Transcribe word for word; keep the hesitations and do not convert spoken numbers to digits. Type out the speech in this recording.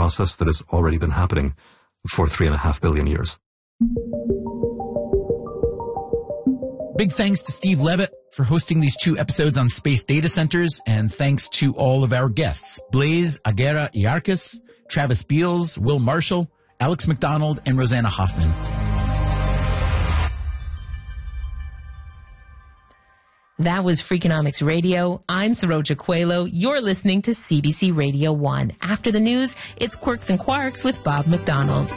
process that has already been happening for three and a half billion years. Big thanks to Steve Levitt for hosting these two episodes on space data centers, and thanks to all of our guests, Blaise Aguera-Iarcas, Travis Beals, Will Marshall, Alex McDonald, and Rosanna Hoffman. That was Freakonomics Radio. I'm Saroja Coelho. You're listening to C B C Radio one. After the news, it's Quirks and Quarks with Bob McDonald.